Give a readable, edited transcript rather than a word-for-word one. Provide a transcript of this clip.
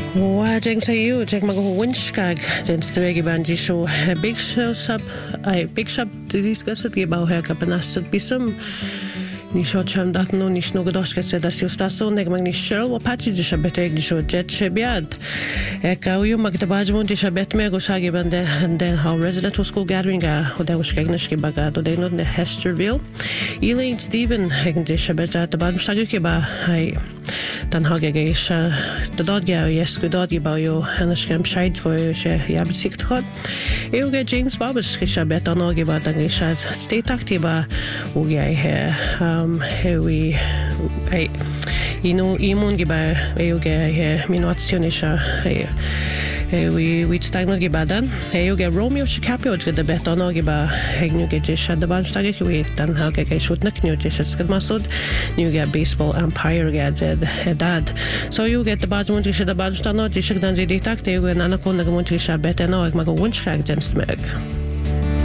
Jeng sa you, Jeng mag-winskag, Jeng stwegi banji show, big shop, discuss it about her kapanasat bisum. Ni shotcham dat no ni shno godoshket se da si ustaso neg mag ni shel wa pachi di shabet eg di sho jet shebiad. Ka uyu mag da bajmon di shabet me go shagi bande den how residential school gathering ho da ush gegnish ke baga do de no ne Hesterville. Elaine Stephen eg di shabet da bajm shagi ke ba hai dan hage ge sha da dodja yes go dodja ba yo hanashkem shaid go she yab sikt khod. Eu ge James Babas ke shabet no ge ba da ge sha stay taktiba u ge he we imun giba euge minuationisha we stagno gibadan euge Romeo Shikapio de betono giba hegnu ge shad ban stage we dan hage ge shut nak new je skad masud new ge baseball empire ge dad so you get the bajmun je shad ban stano je shad dan je ditak te euge nana kon ge mun je shabet no mag wunsch ge jenstmeg